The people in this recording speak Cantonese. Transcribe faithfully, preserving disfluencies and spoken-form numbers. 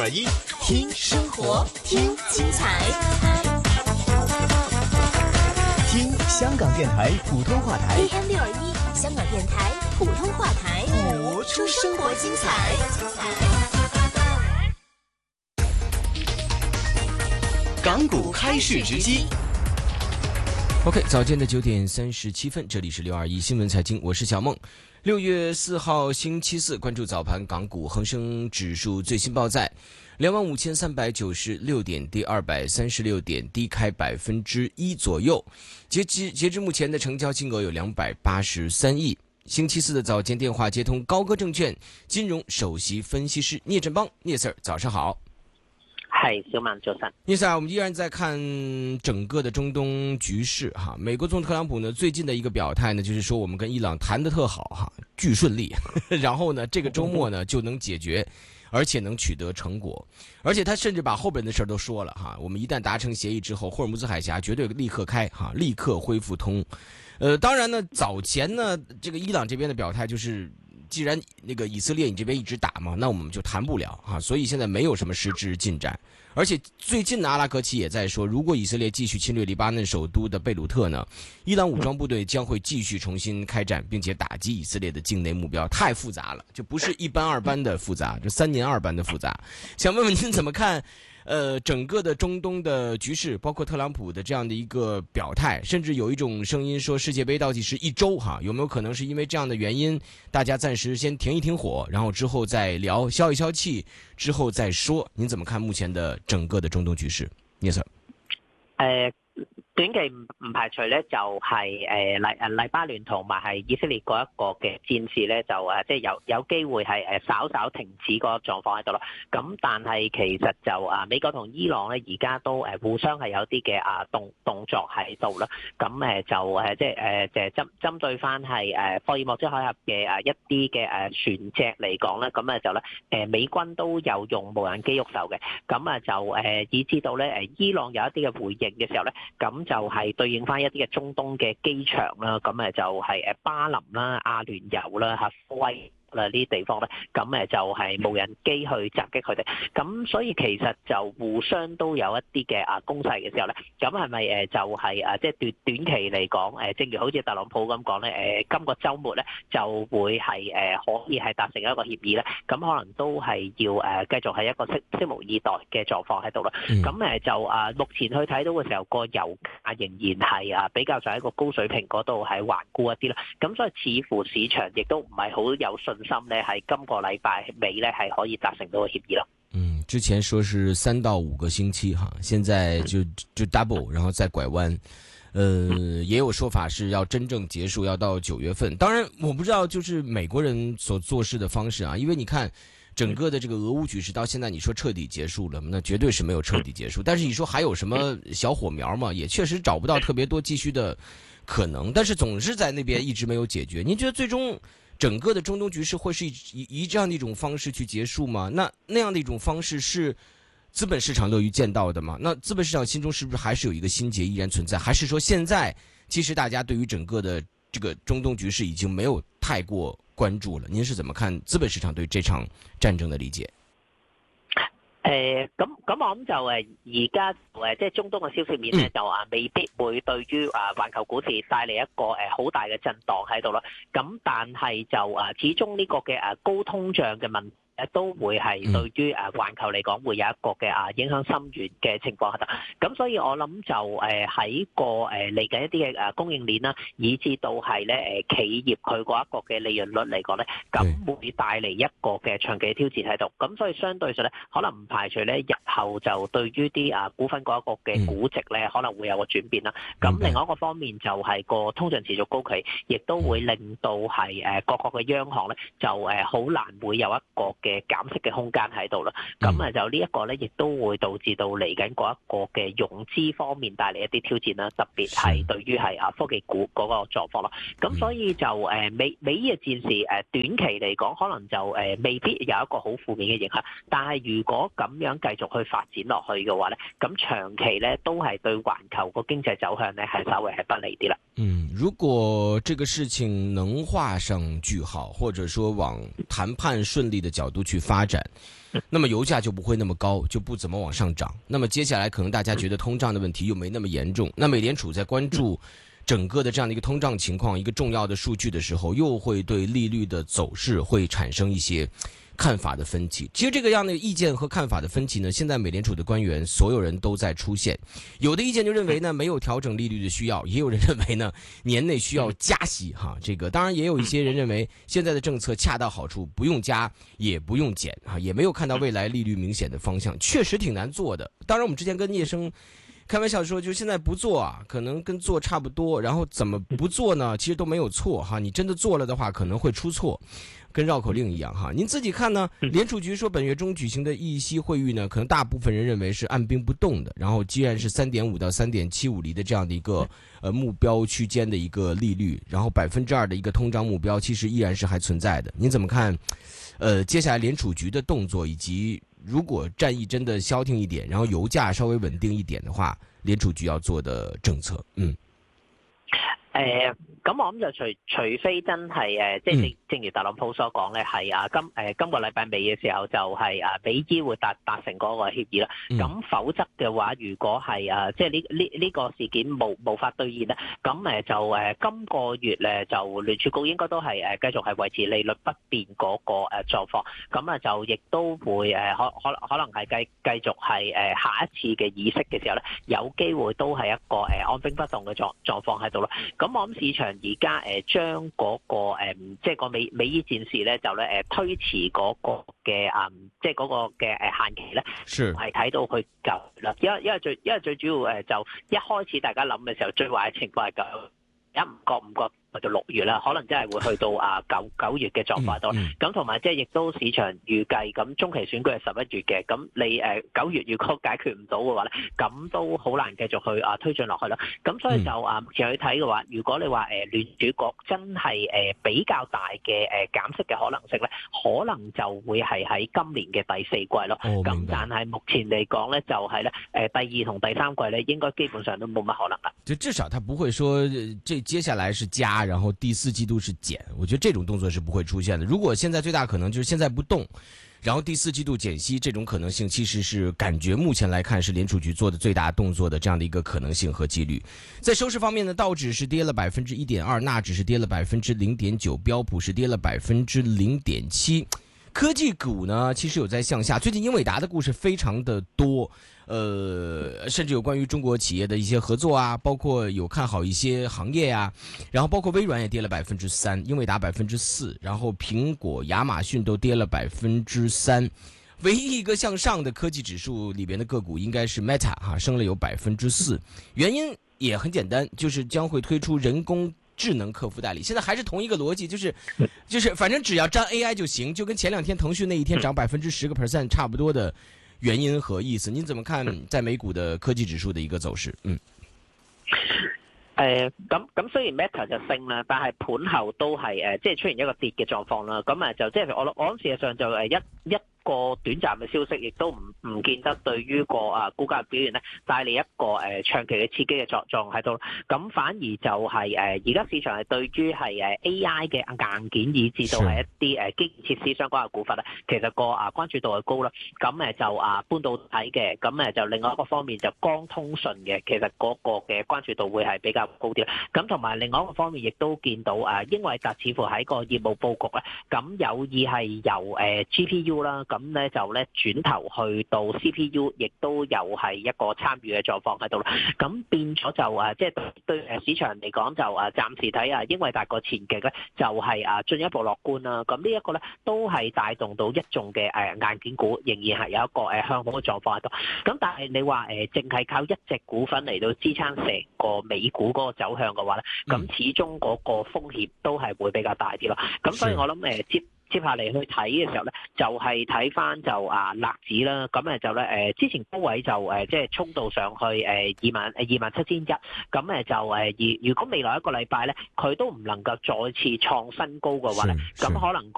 二一，听生活，听精彩，听香港电台普通话台 A M 六二一，香港电台普通话台， 播出生活精彩。港股开市直击。 OK， 早间的九点三十七分，这里是六二一新闻财经，我是小梦。六月四号星期四，关注早盘港股恒生指数最新报在两万五千三百九十六点，跌二百三十六点，低开百分之一左右。截至截至目前的成交金额有两百八十三亿。星期四的早间电话接通高歌证券金融首席分析师聂振邦，聂 Sir， 早上好。 係小曼早晨， 聂 Sir， 我们依然在看整个的中东局势哈。美国总统特朗普呢最近的一个表态呢，就是说我们跟伊朗谈得特好哈，巨顺利，然后呢这个周末呢就能解决，而且能取得成果，而且他甚至把后边的事儿都说了哈。我们一旦达成协议之后，霍尔木兹海峡绝对立刻开哈，立刻恢复通。呃，当然呢，早前呢这个伊朗这边的表态就是，既然那个以色列你这边一直打嘛，那我们就谈不了啊，所以现在没有什么实质进展。而且最近的阿拉格奇也在说，如果以色列继续侵略黎巴嫩首都的贝鲁特呢，伊朗武装部队将会继续重新开战，并且打击以色列的境内目标。太复杂了，就不是一般二般的复杂，就三年二班的复杂。想问问您怎么看？呃，整个的中东的局势，包括特朗普的这样的一个表态，甚至有一种声音说世界杯倒计时一周哈，有没有可能是因为这样的原因，大家暂时先停一停火，然后之后再聊，消一消气，之后再说？您怎么看目前的整个的中东局勢？聂 Sir， 誒短期唔唔排除咧，就係誒黎誒黎巴嫩同埋係以色列嗰一個嘅戰事咧，就誒即係有有機會係誒稍稍停止個狀況喺度咯。咁但係其實就啊美國同伊朗咧而家都誒互相係有啲嘅啊動動作喺度啦。咁誒就誒即係誒即係針針對翻係誒霍爾木茲海峽嘅誒一啲嘅誒船隻嚟講咧，咁啊就咧誒美軍都有用無人機喐手嘅。咁啊就誒以至到咧誒伊朗有一啲嘅回應嘅時候咧，咁就係對應翻一啲嘅中東嘅機場啦，咁誒就係誒巴林啦、阿聯酋啦、嚇科威啦呢啲地方咧，咁誒就係無人機去襲擊佢哋，咁所以其實就互相都有一啲嘅啊攻勢嘅時候咧，咁係咪誒就係啊即係短短期嚟講誒，正如好似特朗普咁講咧誒，今個週末咧就會係誒可以係達成一個協議咧，咁可能都係要誒繼續係一個拭拭目以待嘅狀況喺度啦。咁誒就啊目前去睇到嘅時候，個油價仍然係啊比較在一個高水平嗰度係頑固一啲啦。咁所以似乎市場亦都唔係好有信心咧，係今個禮拜尾咧係可以達成到個協議咯。 嗯，之前說是三到五個星期哈，現在就就 double，然後再拐彎。呃，也有說法是要真正結束，要到九月份。當然，我不知道就是美國人所做事的方式啊，因為你看整個的這個俄烏局勢到現在，你說徹底結束了，那絕對是沒有徹底結束。但是你說還有什麼小火苗嘛？也確實找不到特別多繼續的可能，但是總是在那邊一直沒有解決。您覺得最終整個的中東局勢會是以以以這樣的一種方式去結束嗎？那那樣的一種方式是資本市場樂於見到的嗎？那資本市場心中是不是還是有一個心結依然存在？還是說現在其實大家對於整個的這個中東局勢已經沒有太過關注了？您是怎麼看資本市場對這場戰爭的理解？ 誒咁咁我諗就誒而家誒即係中東嘅消息面咧，就啊未必會對於啊環球股市帶嚟一個誒好大嘅震盪喺度啦。咁但係就啊始終呢個嘅誒高通脹嘅問題誒都會係對於誒環球嚟講會有一個嘅啊影響深遠嘅情況喺度。咁所以我諗就誒喺個誒嚟緊一啲嘅誒供應鏈啦，以至到係咧誒企業佢嗰一個嘅利潤率嚟講咧，咁會帶嚟一個嘅長期挑戰喺度。咁所以相對上咧，可能唔排除咧日後就對於啲啊股份嗰一個嘅估值咧可能會有個轉變啦。咁另外一個方面就係個通脹持續高企，亦都會令到係誒各國嘅央行咧就誒好難會有一個嘅嘅減息嘅空間喺度啦，咁啊就呢一個咧，亦都會導致到嚟緊嗰一個嘅融資方面帶嚟一啲挑戰啦，特別係對於係啊科技股嗰個狀況咯。咁所以就誒美美伊嘅戰事誒短期嚟講，可能就誒未必有一個好負面嘅影響，但係如果咁樣繼續去發展落去嘅話咧，咁長期咧都係對環球個經濟走向咧係稍微係不利啲啦。 嗯，如果這個事情能畫上句號，或者說往談判順利的角度度去发展，那么油价就不会那么高，就不怎么往上涨。那么接下来可能大家觉得通胀的问题又没那么严重，那美联储在关注整个的这样的一个通胀情况，一个重要的数据的时候，又会对利率的走势会产生一些看法的分歧。其实这个样的意见和看法的分歧呢，现在美联储的官员所有人都在出现。有的意见就认为呢，没有调整利率的需要，也有人认为呢，年内需要加息哈。这个当然也有一些人认为现在的政策恰到好处，不用加也不用减哈，也没有看到未来利率明显的方向，确实挺难做的。当然我们之前跟叶生开玩笑说，就现在不做啊，可能跟做差不多。然后怎么不做呢？其实都没有错哈。你真的做了的话，可能会出错，跟绕口令一样哈。您自己看呢？联储局说本月中举行的议息会议呢，可能大部分人认为是按兵不动的。然后既然是三点五到三点七五厘的这样的一个呃目标区间的一个利率，然后百分之二的一个通胀目标，其实依然是还存在的。您怎么看？呃，接下来联储局的动作以及。如果战役真的消停一点，然后油价稍微稳定一點的話，聯儲局要做的政策，嗯， 誒、呃。咁我諗就除除非真係誒，即係正正如特朗普所講咧，係啊今誒、呃、今個禮拜尾嘅時候就係啊美伊會達達成嗰個協議啦。咁、嗯、否則嘅話，如果係啊即係呢呢呢個事件無無法兌現咧，咁誒就誒、呃、今個月咧就聯儲局應該都係誒繼續係維持利率不變嗰個誒狀況。咁啊就亦都會誒可可可能係繼繼續係誒下一次嘅議息嘅時候咧，有機會都係一個誒按兵不動嘅狀狀況喺度咯。咁我諗市場而家誒將嗰個誒即係個美美伊戰事咧，就咧誒推遲嗰個嘅誒即係嗰個嘅誒限期咧，係睇到佢夠啦。因為因為最因為最主要誒就一開始大家諗嘅時候，最壞嘅情況係夠，一唔覺唔覺。去到六月啦，可能真係會去到啊九九月嘅狀況度。咁同埋即係亦都市場預計，咁中期選舉係十一月嘅，咁你誒九月如果解決唔到嘅話咧，咁都好難繼續去啊推進落去啦。咁所以就啊目前去睇嘅話，如果你話誒聯儲局真係誒比較大嘅誒減息嘅可能性咧，可能就會係喺今年嘅第四季咯。咁、哦、但係目前嚟講咧，就係咧誒第二同第三季咧，應該基本上都冇乜可能啦。 就至少他不會說這接下來是加。然後第四季度是減，我覺得這種動作是不會出現的。如果現在最大可能就是現在不動，然後第四季度減息，這種可能性其實是感覺目前來看是聯儲局做的最大動作的這樣的一個可能性和幾率。在收市方面呢，道指是跌了百分之一點二，納指是跌了百分之零點九，標普是跌了百分之零點七。科技股呢，其實有在向下。最近英偉達的故事非常的多。呃，甚至有關於中國企業的一些合作啊，包括有看好一些行業啊，然後包括微軟也跌了百分之三，英偉達百分之四，然後蘋果、亞馬遜都跌了百分之三。唯一一個向上的科技指數裏邊的個股應該是 Meta 哈，升了有百分之四。原因也很簡單，就是將會推出人工智能客服代理。現在還是同一個邏輯，就是就是反正只要沾 A I 就行，就跟前兩天騰訊那一天漲百分之十個 percent 差不多的。原因和意思，您怎麼看在美股的科技指數的一個走勢？嗯， 誒咁咁雖然 Meta 就升啦，但係盤後都係誒即係出現一個跌嘅狀況啦。咁啊就即係我我諗事實上就誒一一個短暫嘅消息，亦都唔唔見得對於個啊股價表現咧帶嚟一個誒長期嘅刺激嘅作用喺度。咁反而就係誒而家市場係對於係誒 A I 嘅硬件以至到係一啲誒基建設施相關嘅股份咧，其實個啊關注度係高啦。咁誒就啊半導體嘅，咁誒就另外一個方面就光通訊嘅，其實嗰個嘅關注度會係比較高啲啦。咁同埋另外一個方面，亦都見到誒英偉達似乎喺個業務佈局咧，咁有意係由誒 G P U 啦。咁咧就咧轉頭去到 C P U， 亦都有係一個參與嘅狀況喺度啦。咁變咗就啊，即係對對誒市場嚟講就啊，暫時睇啊英偉達個前景咧就係啊進一步樂觀啦。咁呢一個咧都係帶動到一眾嘅誒硬件股仍然係有一個誒向好嘅狀況喺度。咁但係你話誒淨係靠一隻股份嚟到支撐成個美股嗰個走向嘅話咧，咁始終嗰個風險都係會比較大啲咯。咁所以我諗誒接。接下嚟去睇嘅時候咧，就係睇翻就啊納指啦，咁誒就咧誒之前高位就誒即係衝到上去誒二萬誒二萬七千一，咁誒就誒而如果未來一個禮拜咧，佢都唔能夠再次創新高嘅話咧，咁可能